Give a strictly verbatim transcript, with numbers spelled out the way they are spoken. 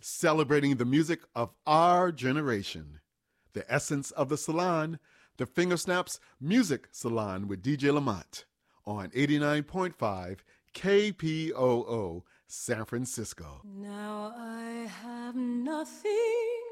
celebrating the music of our generation. The essence of the salon, the Fingersnaps Music Salon with D J Lamont on eighty-nine point five K P O O San Francisco. Now I have nothing